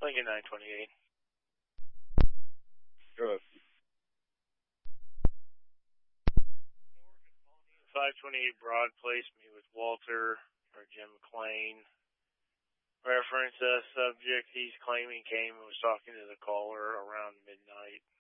Lincoln 928. Good. 528 Broad Place, meet with Walter or Jim McLean. Reference subject he's claiming came and was talking to the caller around midnight.